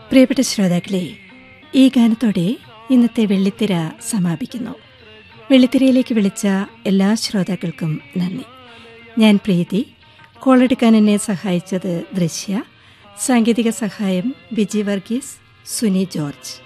പ്രിയപ്പെട്ട ശ്രോതാക്കളെ, ഈ ഗാനത്തോടെ ഇന്നത്തെ വെള്ളിത്തിര സമാപിക്കുന്നു. വെള്ളിത്തിരയിലേക്ക് വിളിച്ച എല്ലാ ശ്രോതാക്കൾക്കും നന്ദി. ഞാൻ പ്രീതി. കോളെടുക്കാൻ എന്നെ സഹായിച്ചത് ദൃശ്യ. സാങ്കേതിക സഹായം ബിജി വർഗീസ്, സുനി ജോർജ്.